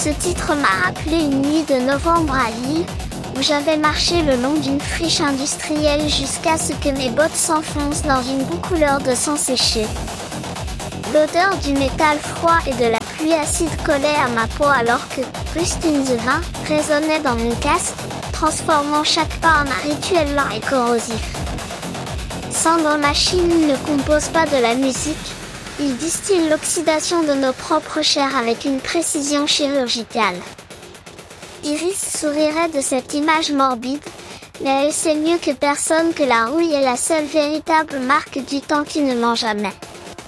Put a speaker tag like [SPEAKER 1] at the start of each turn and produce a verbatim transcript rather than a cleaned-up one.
[SPEAKER 1] Ce titre m'a rappelé une nuit de novembre à Lille, où j'avais marché le long d'une friche industrielle jusqu'à ce que mes bottes s'enfoncent dans une boue couleur de sang séché. L'odeur du métal froid et de la pluie acide collait à ma peau alors que Rustin the Vin résonnait dans mon casque, transformant chaque pas en un rituel lent et corrosif. Sandro Machine ne compose pas de la musique, il distille l'oxydation de nos propres chairs avec une précision chirurgicale. Iris sourirait de cette image morbide, mais elle sait mieux que personne que la rouille est la seule véritable marque du temps qui ne ment jamais.